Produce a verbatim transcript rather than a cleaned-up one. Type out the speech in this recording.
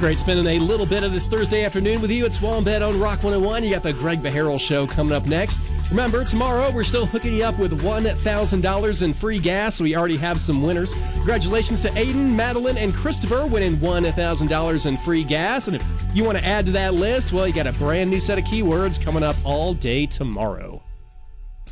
great spending a little bit of this Thursday afternoon with you at Swanbed on Rock one oh one. You got the Greg Beharrell Show coming up next. Remember, tomorrow we're still hooking you up with one thousand dollars in free gas. We already have some winners. Congratulations to Aiden, Madeline, and Christopher winning one thousand dollars in free gas. And if you want to add to that list, well, you got a brand new set of keywords coming up all day tomorrow.